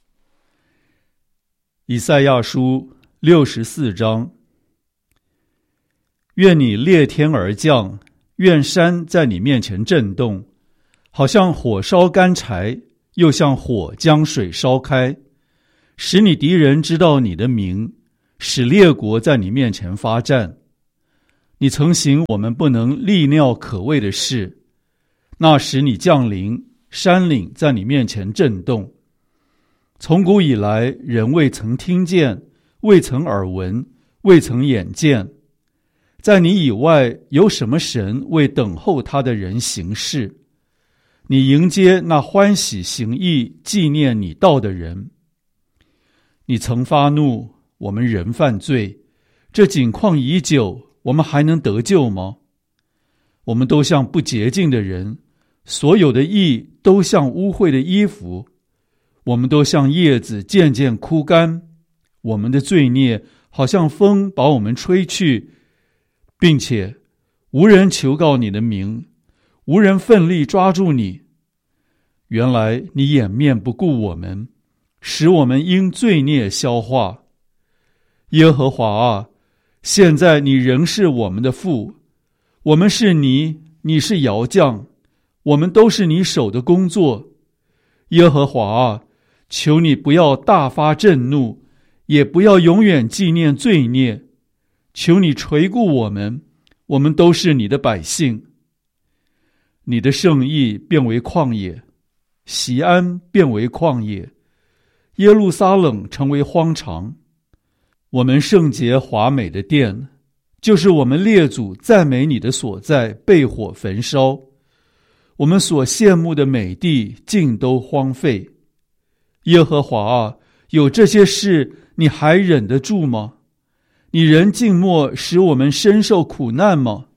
以赛亚书六十四章。愿你裂天而降，愿山在你面前震动，好像火烧干柴，又像火将水烧开。 使你敌人知道你的名，使列国在你面前发战。你曾行我们不能力料可畏的事，那时你降临，山岭在你面前震动。从古以来，人未曾听见，未曾耳闻，未曾眼见。在你以外，有什么神为等候他的人行事？你迎接那欢喜行义、纪念你道的人。你曾发怒，我们人犯罪，这景况已久，我们还能得救吗？我们都像不洁净的人，所有的义都像污秽的衣服，我们都像叶子渐渐枯干，我们的罪孽好像风把我们吹去，并且无人求告你的名，无人奋力抓住你。原来你掩面不顾我们，使我们因罪孽消化。耶和华啊，现在你仍是我们的父，我们是泥，你是窑匠，我们都是你手的工作。耶和华啊，求你不要大发震怒，也不要永远纪念罪孽，求你垂顾我们，我们都是你的百姓。你的圣意变为旷野，锡安变为旷野，耶路撒冷成为荒场。我们圣洁华美的殿，就是我们列祖赞美你的所在，被火焚烧。我们所羡慕的美地尽都荒废。耶和华啊，有这些事你还忍得住吗？你仍静默，使我们深受苦难吗？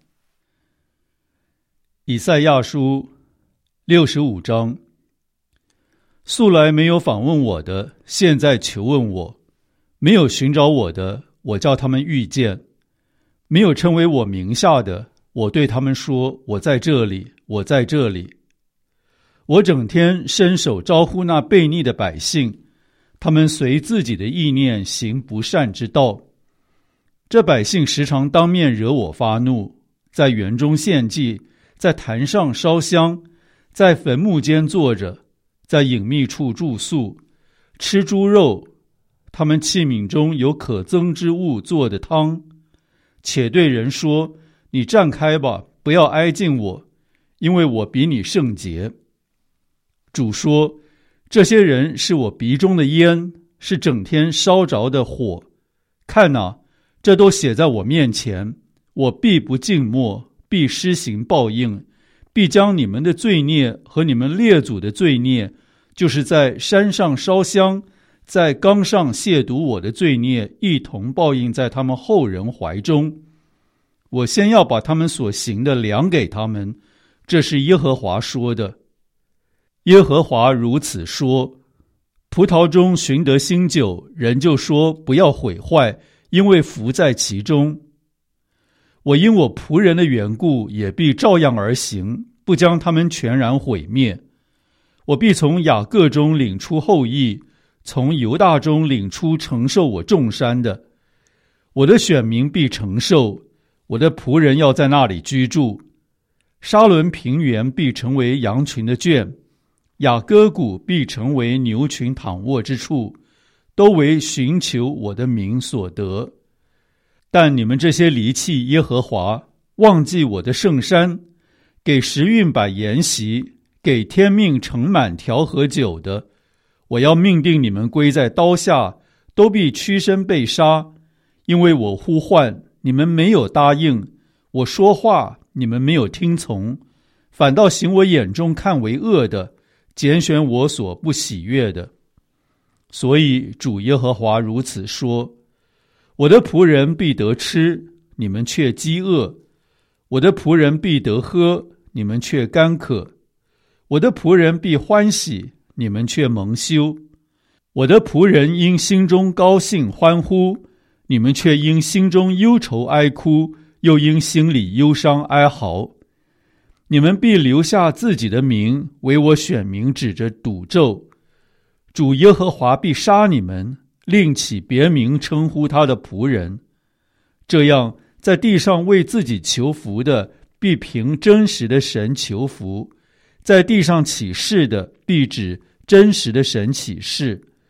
以赛亚书六十五章。素来没有访问我的，现在求问我；没有寻找我的，我叫他们遇见；没有称为我名下的，我对他们说：我在这里，我在这里。我整天伸手招呼那悖逆的百姓，他们随自己的意念行不善之道。这百姓时常当面惹我发怒，在园中献祭，在坛上烧香，在坟墓间坐着，在隐秘处住宿，吃猪肉，他们器皿中有可憎之物做的汤，且对人说：你站开吧，不要挨近我，因为我比你圣洁。主说：这些人是我鼻中的烟，是整天烧着的火。看哪，这都写在我面前，我必不静默，必施行报应，必将你们的罪孽和你们列祖的罪孽，就是在山上烧香，在冈上亵渎我的罪孽，一同报应在他们后人怀中。我先要把他们所行的量给他们，这是耶和华说的。耶和华如此说：葡萄中寻得新酒，人就说不要毁坏，因为福在其中。我因我仆人的缘故，也必照样而行，不将他们全然毁灭。我必从雅各中领出后裔，从犹大中领出承受我众山的。我的选民必承受，我的仆人要在那里居住。沙伦平原必成为羊群的圈，雅各谷必成为牛群躺卧之处，都为寻求我的名所得。但你们这些离弃耶和华，忘记我的圣山，给时运摆筵席，给天命盛满调和酒的，我要命定你们归在刀下，都必屈身被杀。因为我呼唤，你们没有答应；我说话，你们没有听从，反倒行我眼中看为恶的，拣选我所不喜悦的。所以主耶和华如此说：我的仆人必得吃，你们却饥饿；我的仆人必得喝，你们却干渴；我的仆人必欢喜，你们却蒙羞；我的仆人因心中高兴欢呼，你们却因心中忧愁哀哭，又因心里忧伤哀嚎。你们必留下自己的名，为我选民指着赌咒。主耶和华必杀你们，另起别名称呼他的仆人。这样，在地上为自己求福的，必凭真实的神求福；在地上起誓的，必指真实的神起誓。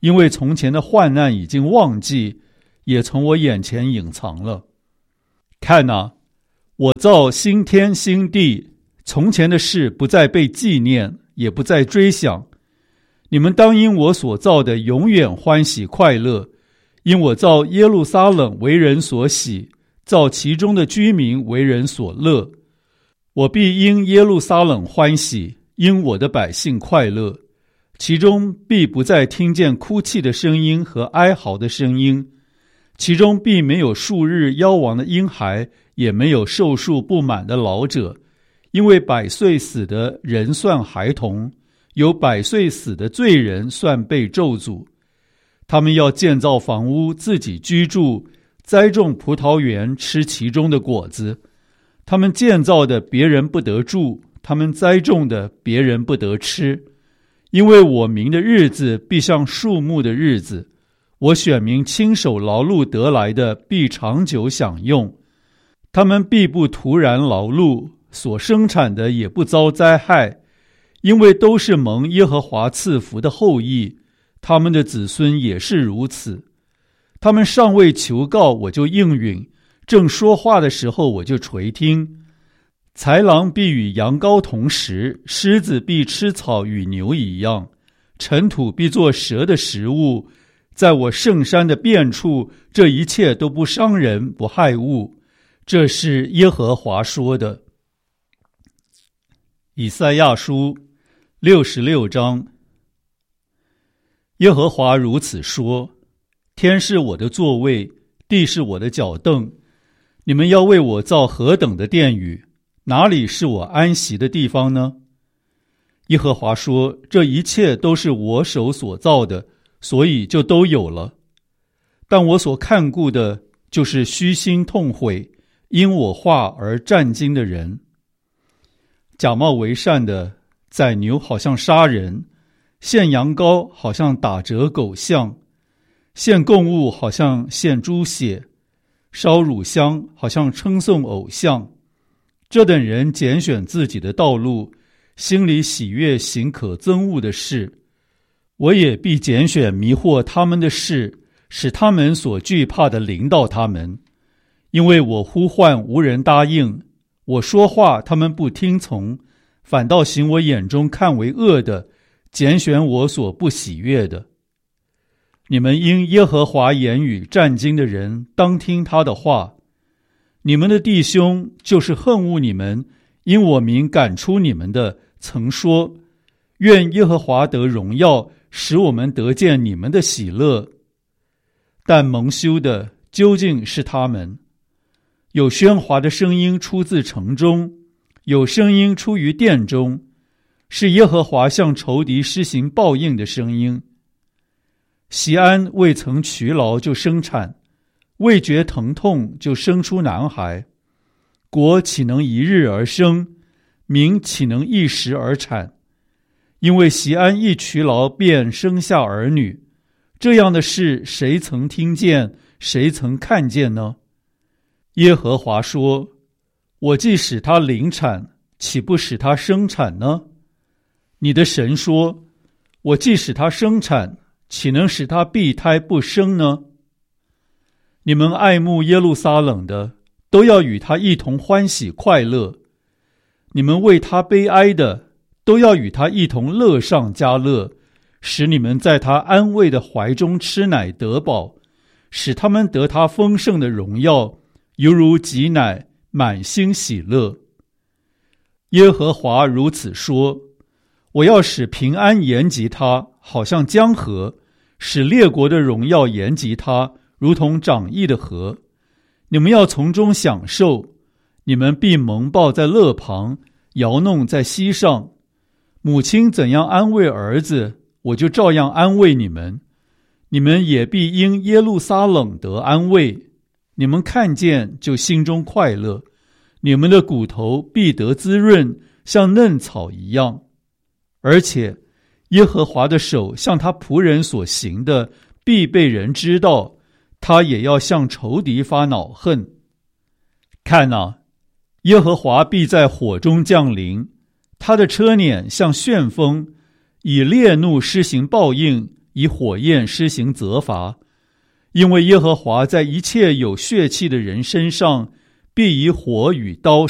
因为从前的患难已经忘记，也从我眼前隐藏了。看哪，我造新天新地，从前的事不再被纪念，也不再追想。你们当因我所造的永远欢喜快乐，因我造耶路撒冷为人所喜，造其中的居民为人所乐。我必因耶路撒冷欢喜，因我的百姓快乐，其中必不再听见哭泣的声音和哀嚎的声音，其中必没有数日夭亡的婴孩，也没有寿数不满的老者，因为百岁死的人算孩童，有百岁死的罪人算被咒诅。他们要建造房屋，自己居住，栽种葡萄园，吃其中的果子。他们建造的别人不得住，他们栽种的别人不得吃。因为我民的日子必像树木的日子，我选民亲手劳碌得来的必长久享用。他们必不突然劳碌，所生产的也不遭灾害，因为都是蒙耶和华赐福的后裔，他们的子孙也是如此。他们尚未求告，我就应允，正说话的时候，我就垂听。豺狼必与羊羔同食，狮子必吃草与牛一样，尘土必作蛇的食物。在我圣山的遍处，这一切都不伤人，不害物。这是耶和华说的。以赛亚书六十六章。耶和华如此说：天是我的座位，地是我的脚凳。你们要为我造何等的殿宇？哪里是我安息的地方呢？耶和华说：这一切都是我手所造的，所以就都有了。但我所看顾的，就是虚心痛悔，因我话而战惊的人。假冒为善的宰牛好像杀人，献羊羔好像打折狗象，献供物好像献猪血，烧乳香好像称颂偶像。这等人拣选自己的道路，心里喜悦行可憎恶的事。我也必拣选迷惑他们的事，使他们所惧怕的临到他们。因为我呼唤无人答应，我说话他们不听从，反倒行我眼中看为恶的，拣选我所不喜悦的。你们因耶和华言语战惊的人，当听他的话。你们的弟兄就是恨恶你们，因我名赶出你们的，曾说：愿耶和华得荣耀，使我们得见你们的喜乐。但蒙羞的究竟是他们。有喧哗的声音出自城中，有声音出于殿中，是耶和华向仇敌施行报应的声音。锡安未曾劬劳就生产，未觉疼痛就生出男孩。国岂能一日而生？民岂能一时而产？因为锡安一劬劳便生下儿女，这样的事谁曾听见，谁曾看见呢？耶和华说：我既使他临产，岂不使他生产呢？你的神说：我既使他生产，岂能使他闭胎不生呢？你们爱慕耶路撒冷的，都要与他一同欢喜快乐；你们为他悲哀的，都要与他一同乐上加乐，使你们在他安慰的怀中吃奶得饱，使他们得他丰盛的荣耀，犹如挤奶，满心喜乐。耶和华如此说：我要使平安延及他，好像江河；使列国的荣耀延及他，如同涨溢的河。你们要从中享受，你们必蒙抱在勒旁，摇弄在膝上。母亲怎样安慰儿子，我就照样安慰你们。你们也必因耶路撒冷得安慰。你们看见就心中快乐，你们的骨头必得滋润，像嫩草一样。而且耶和华的手向他仆人所行的，必被人知道，他也要向仇敌发恼恨。看哪，耶和华必在火中降临，他的车辇像旋风，以烈怒施行报应， 以火焰施行责罚，因为耶和华在一切有血气的人身上必以火与刀